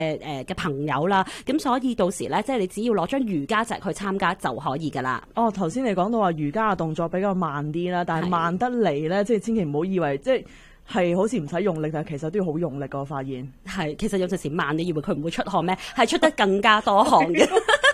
嘅朋友啦，咁所以到時咧，即係你只要攞張瑜伽席去參加就可以噶啦。 哦，頭先你講到話瑜伽嘅動作比較慢啲啦，但係慢得嚟咧，即係千祈唔好以為即係好似唔使用力，但係其實都要好用力，我發現。 係，其實有陣時慢，你以為佢唔會出汗咩？係出得更加多汗嘅。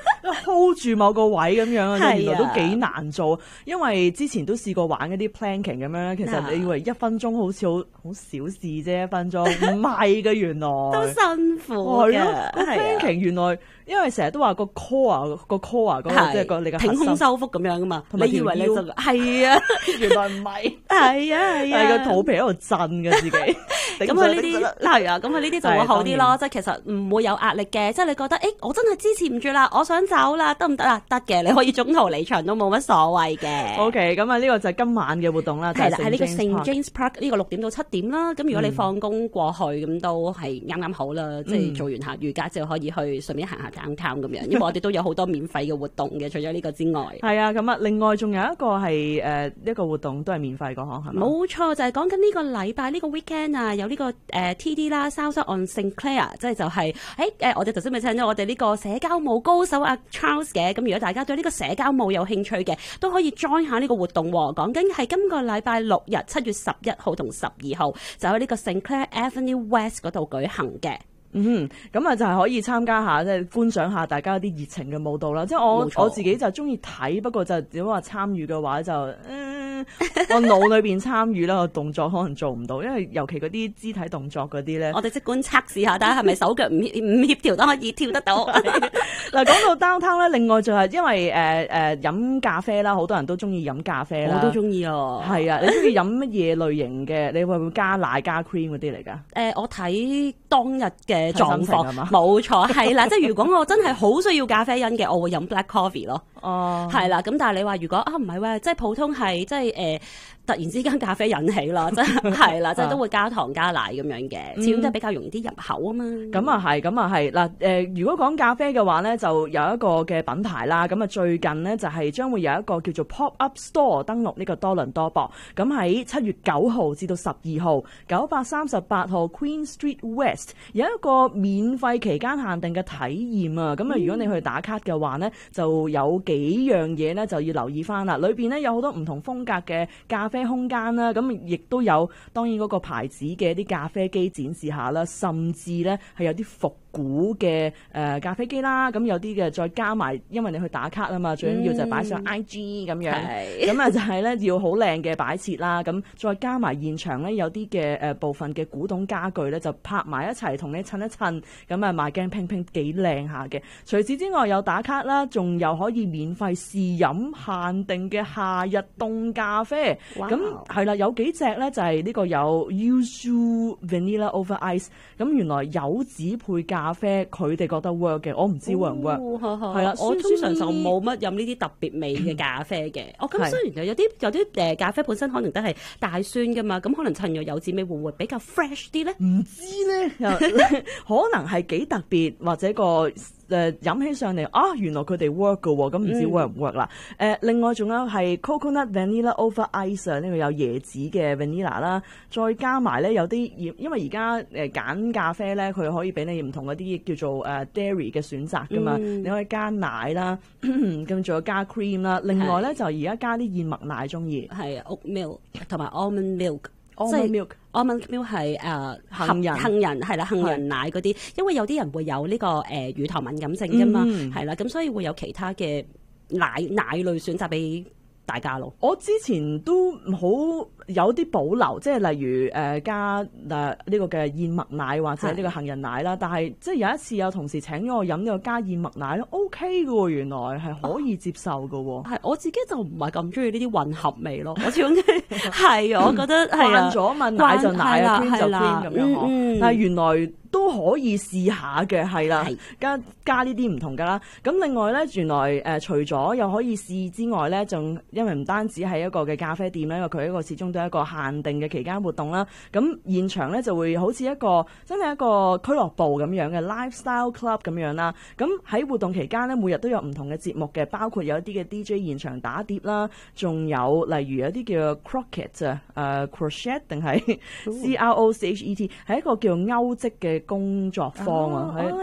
hold 住某個位咁樣啊，原來都幾難做，因為之前都試過玩嗰啲 planking 咁樣，其實你以為1分鐘好似好小事啫，1分鐘唔係嘅，原來都辛苦嘅。 planking 原來因為成日都話個 core 嗰個即係個你嘅挺胸收腹咁樣噶嘛， 你以為你就係啊， 原來唔係， 係啊， 係個肚皮喺度震嘅自己。 咁佢呢啲係啊，咁佢呢啲就會好啲咯，即係其實唔會有壓力嘅，即係你覺得我真係支持唔住啦，我想走啦，得唔得啊？得嘅，你可以中途離場都冇乜所謂嘅。 OK， 咁啊呢個就係今晚嘅活動啦， 係啦，喺呢個 St James Park 呢個6點到7點啦。咁如果你放工過去咁都係啱啱好啦，即係做完下瑜伽之後可以去順便行下 downtown 咁樣，因為我哋都有好多免費嘅活動嘅，除咗呢個之外。係啊，咁啊，另外仲有一個係一個活動都係免費嘅，係咪？ 冇錯，就係講緊呢個禮拜呢個 weekend 啊，有呢個TD 啦 ，South on St Clair， 即係就係我哋頭先咪請咗我哋呢個社交舞高手阿 Charles 嘅。咁如果大家對呢個社交舞有興趣嘅，都可以 join 下呢個活動。講緊係今個禮拜6日7月11號同12號，就喺呢個 St Clair Avenue West 嗰度舉行嘅。 咁啊就係可以參加下，即係觀賞下大家啲熱情嘅舞蹈啦。即係我自己就中意睇，不過就如果話參與嘅話就我腦裏邊參與啦，個動作可能做唔到，因為尤其嗰啲肢體動作嗰啲咧， 我哋即管測試下，睇下係咪手腳唔協調都可以跳得到。 嗱，講到 downtown 咧，另外就係因為飲咖啡啦，好多人都中意飲咖啡啦， 我都中意啊。 係啊，你中意飲乜嘢類型嘅？你會唔會加奶加 cream 嗰啲嚟㗎？ 我睇當日嘅狀況，冇錯，係啦。即係如果我真係好需要咖啡因嘅，我會飲 black coffee 咯。哦，係啦。咁但係你話如果唔係喎，即係普通係即係突然之間咖啡引起啦，即係啦，即係都會加糖加奶咁樣嘅，始終都係比較容易啲入口啊嘛。 咁啊係嗱，如果講咖啡嘅話咧，就有一個嘅品牌啦。咁啊最近呢，就係將會有一個叫做 Pop Up Store 登陸呢個多倫多噃。咁喺7月9號至到12號938號 Queen Street West 有一個免費期間限定嘅體驗啊。咁啊如果你去打卡嘅話呢，就有幾樣嘢呢就要留意翻啦。裏邊呢，有好多唔同風格嘅咖啡空間啦，咁亦都有當然嗰個牌子嘅啲咖啡機展示下啦，甚至咧係有啲復古嘅咖啡機啦，咁有啲嘅再加埋，因為你去打卡啊嘛，最緊要就係擺上 IG 咁樣，咁啊就係咧要好靚嘅擺設啦，咁再加埋現場咧有啲嘅部分嘅古董家具咧就拍埋一齊同你襯一襯，咁啊賣鏡拼拼幾靚下嘅。除此之外有打卡啦，仲有可以免費試飲限定嘅夏日凍咖啡。咁係啦，有幾隻咧就係呢個有 Yuzu Vanilla Over Ice， 咁原來柚子配咖啡，佢哋覺得 work 嘅，我唔知 work 唔 work。係啦， 我通常就冇乜飲呢啲特別味嘅咖啡嘅。咁雖然有啲咖啡本身可能都係大酸噶嘛，咁可能襯咗柚子味會唔會比較 fresh 啲咧？ 唔知咧，可能係幾特別，或者個飲起上嚟原來佢哋 work 㗎喎，咁唔知 work 唔 work 啦。另外仲有係 Coconut Vanilla Over Ice 啊，呢個有椰子嘅 vanilla 啦，再加埋咧有啲因為而家揀咖啡咧，佢可以俾你唔同嗰啲叫做dairy 嘅選擇噶嘛，你可以加奶啦，咁仲有加 cream 啦。另外咧就而家加啲燕麥奶，中意係 oat milk 同埋 almond milk。 almond milk 係杏仁係啦，杏仁奶嗰啲，因為有啲人會有呢個乳糖敏感症㗎嘛，係啦，咁所以會有其他嘅奶類選擇俾大家咯。 我之前都好有啲保留，即係例如加呢個嘅燕麥奶或者呢個杏仁奶啦，但係即係有一次有同事請咗我飲呢個加燕麥奶咧 OK 嘅喎，原來係可以接受嘅喎。 係我自己就唔係咁中意呢啲混合味咯，我始終係我覺得慣咗嘛，奶就奶啊 cream 就 cream 咁樣，但係原來都可以試下嘅，係啦，加呢啲唔同噶啦。咁另外咧，原來除咗又可以試之外咧，仲因為唔單止係一個嘅咖啡店咧，因為佢一個始終都係一個限定嘅期間活動啦。咁現場咧就會好似一個真係一個俱樂部咁樣嘅 lifestyle club 咁樣啦。咁喺活動期間咧，每日都有唔同嘅節目嘅，包括有一啲嘅 DJ 現場打碟啦，仲有例如有啲叫 croquet crochet 定係 CROCHET 係一個叫歐積嘅工作坊啊。